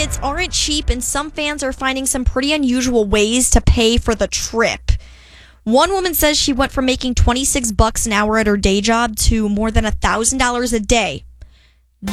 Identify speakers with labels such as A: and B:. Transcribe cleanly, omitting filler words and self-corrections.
A: tickets aren't cheap, and some fans are finding some pretty unusual ways to pay for the trip. One woman says she went from making $26 an hour at her day job to more than $1,000 a day